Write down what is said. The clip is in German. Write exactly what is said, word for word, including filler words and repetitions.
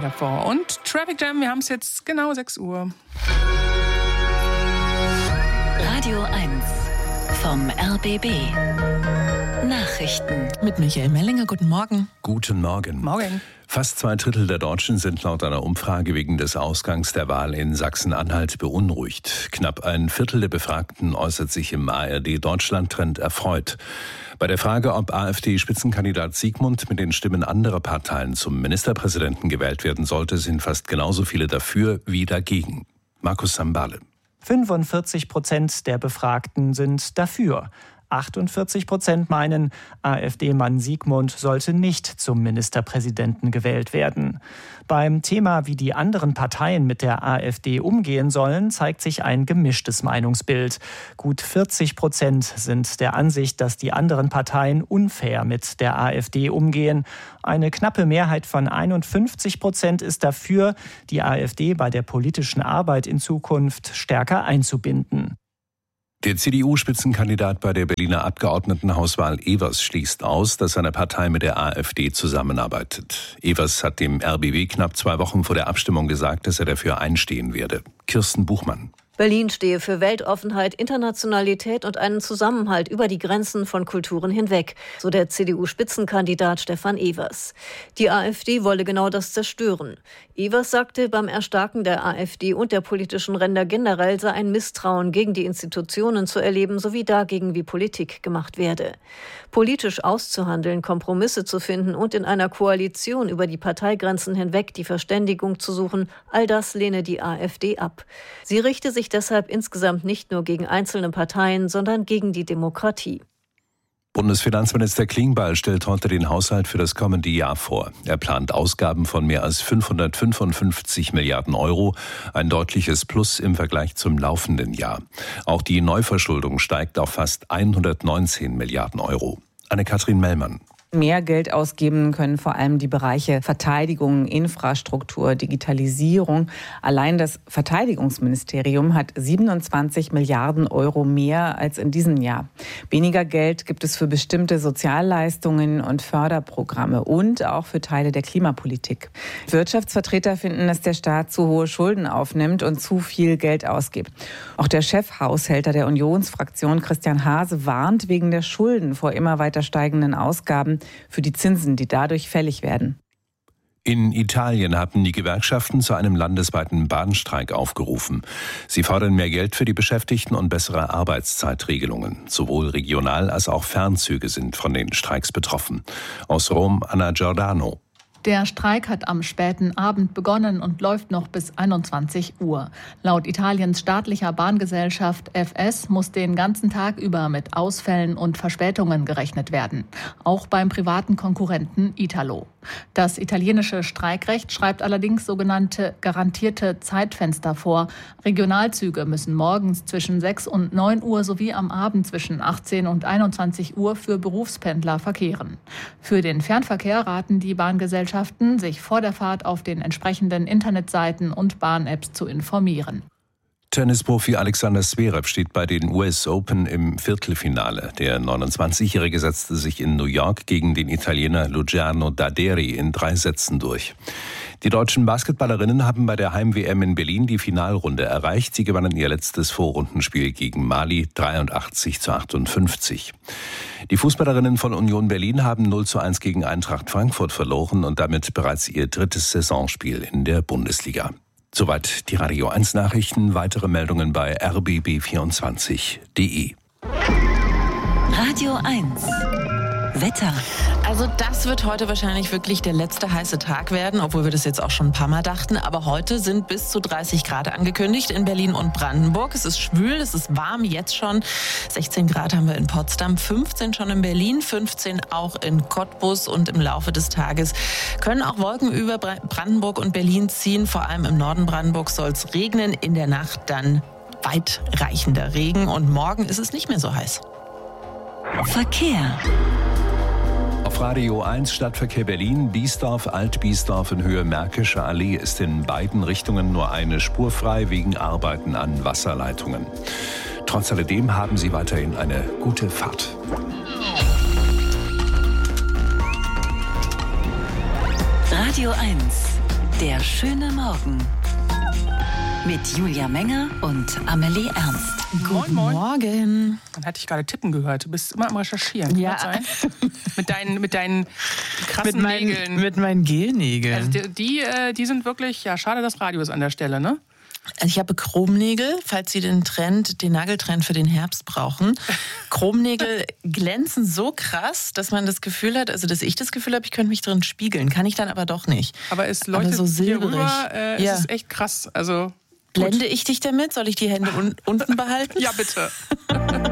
davor. Und Traffic Jam, wir haben es jetzt genau sechs Uhr. Radio eins vom R B B. Nachrichten. Mit Michael Mellinger, guten Morgen. Guten Morgen. Morgen. Fast zwei Drittel der Deutschen sind laut einer Umfrage wegen des Ausgangs der Wahl in Sachsen-Anhalt beunruhigt. Knapp ein Viertel der Befragten äußert sich im A R D-Deutschland-Trend erfreut. Bei der Frage, ob AfD-Spitzenkandidat Siegmund mit den Stimmen anderer Parteien zum Ministerpräsidenten gewählt werden sollte, sind fast genauso viele dafür wie dagegen. Markus Sambale. fünfundvierzig Prozent der Befragten sind dafür. achtundvierzig Prozent meinen, AfD-Mann Siegmund sollte nicht zum Ministerpräsidenten gewählt werden. Beim Thema, wie die anderen Parteien mit der AfD umgehen sollen, zeigt sich ein gemischtes Meinungsbild. Gut vierzig Prozent sind der Ansicht, dass die anderen Parteien unfair mit der AfD umgehen. Eine knappe Mehrheit von einundfünfzig Prozent ist dafür, die AfD bei der politischen Arbeit in Zukunft stärker einzubinden. Der C D U-Spitzenkandidat bei der Berliner Abgeordnetenhauswahl Evers schließt aus, dass seine Partei mit der AfD zusammenarbeitet. Evers hat dem R B B knapp zwei Wochen vor der Abstimmung gesagt, dass er dafür einstehen werde. Kirsten Buchmann. Berlin stehe für Weltoffenheit, Internationalität und einen Zusammenhalt über die Grenzen von Kulturen hinweg, so der C D U-Spitzenkandidat Stefan Evers. Die AfD wolle genau das zerstören. Evers sagte, beim Erstarken der AfD und der politischen Ränder generell sei ein Misstrauen gegen die Institutionen zu erleben, sowie dagegen, wie Politik gemacht werde. Politisch auszuhandeln, Kompromisse zu finden und in einer Koalition über die Parteigrenzen hinweg die Verständigung zu suchen, all das lehne die AfD ab. Sie richte sich deshalb insgesamt nicht nur gegen einzelne Parteien, sondern gegen die Demokratie. Bundesfinanzminister Klingbeil stellt heute den Haushalt für das kommende Jahr vor. Er plant Ausgaben von mehr als fünfhundertfünfundfünfzig Milliarden Euro, ein deutliches Plus im Vergleich zum laufenden Jahr. Auch die Neuverschuldung steigt auf fast hundertneunzehn Milliarden Euro. Anne-Kathrin Mellmann. Mehr Geld ausgeben können vor allem die Bereiche Verteidigung, Infrastruktur, Digitalisierung. Allein das Verteidigungsministerium hat siebenundzwanzig Milliarden Euro mehr als in diesem Jahr. Weniger Geld gibt es für bestimmte Sozialleistungen und Förderprogramme und auch für Teile der Klimapolitik. Wirtschaftsvertreter finden, dass der Staat zu hohe Schulden aufnimmt und zu viel Geld ausgibt. Auch der Chefhaushälter der Unionsfraktion, Christian Hase, warnt wegen der Schulden vor immer weiter steigenden Ausgaben für die Zinsen, die dadurch fällig werden. In Italien haben die Gewerkschaften zu einem landesweiten Bahnstreik aufgerufen. Sie fordern mehr Geld für die Beschäftigten und bessere Arbeitszeitregelungen. Sowohl Regional- als auch Fernzüge sind von den Streiks betroffen. Aus Rom, Anna Giordano. Der Streik hat am späten Abend begonnen und läuft noch bis einundzwanzig Uhr. Laut Italiens staatlicher Bahngesellschaft F S muss den ganzen Tag über mit Ausfällen und Verspätungen gerechnet werden. Auch beim privaten Konkurrenten Italo. Das italienische Streikrecht schreibt allerdings sogenannte garantierte Zeitfenster vor. Regionalzüge müssen morgens zwischen sechs und neun Uhr sowie am Abend zwischen achtzehn und einundzwanzig Uhr für Berufspendler verkehren. Für den Fernverkehr raten die Bahngesellschaften, sich vor der Fahrt auf den entsprechenden Internetseiten und Bahn-Apps zu informieren. Tennisprofi Alexander Zverev steht bei den U S Open im Viertelfinale. Der neunundzwanzigjährige setzte sich in New York gegen den Italiener Luciano Daderi in drei Sätzen durch. Die deutschen Basketballerinnen haben bei der Heim-W M in Berlin die Finalrunde erreicht. Sie gewannen ihr letztes Vorrundenspiel gegen Mali dreiundachtzig zu achtundfünfzig. Die Fußballerinnen von Union Berlin haben null zu eins gegen Eintracht Frankfurt verloren und damit bereits ihr drittes Saisonspiel in der Bundesliga. Soweit die Radio eins Nachrichten. Weitere Meldungen bei r b b vierundzwanzig punkt d e. Radio eins. Wetter. Also das wird heute wahrscheinlich wirklich der letzte heiße Tag werden, obwohl wir das jetzt auch schon ein paar Mal dachten. Aber heute sind bis zu dreißig Grad angekündigt in Berlin und Brandenburg. Es ist schwül, es ist warm jetzt schon. sechzehn Grad haben wir in Potsdam, fünfzehn schon in Berlin, fünfzehn auch in Cottbus. Und im Laufe des Tages können auch Wolken über Brandenburg und Berlin ziehen. Vor allem im Norden Brandenburgs soll es regnen. In der Nacht dann weitreichender Regen. Und morgen ist es nicht mehr so heiß. Verkehr. Auf Radio eins Stadtverkehr Berlin, Biesdorf, Alt-Biesdorf in Höhe Märkische Allee ist in beiden Richtungen nur eine Spur frei wegen Arbeiten an Wasserleitungen. Trotz alledem haben Sie weiterhin eine gute Fahrt. Radio eins, Der schöne Morgen. Mit Julia Menger und Amelie Ernst. Moin, moin. Morgen. Dann hatte ich gerade Tippen gehört. Du bist immer am Recherchieren. Ja. Kann das sein? mit deinen, mit deinen krassen Mit meinen, Nägeln. mit meinen Gelnägeln. Also die, die, äh, die sind wirklich, ja, schade, das Radio ist an der Stelle, ne? Ich habe Chromnägel, falls Sie den Trend, den Nageltrend für den Herbst brauchen. Chromnägel glänzen so krass, dass man das Gefühl hat, also dass ich das Gefühl habe, ich könnte mich drin spiegeln. Kann ich dann aber doch nicht. Aber es leuchtet aber so hier silberig. rüber, äh, Ja. es ist echt krass. Also Blende ich dich damit? Soll ich die Hände un- unten behalten? ja, bitte.